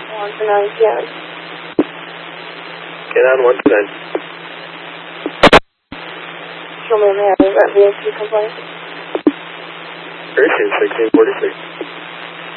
1 to 9 p.m. K9, 1 to 9. Show me, may I have that VSP complaint? Person 1646.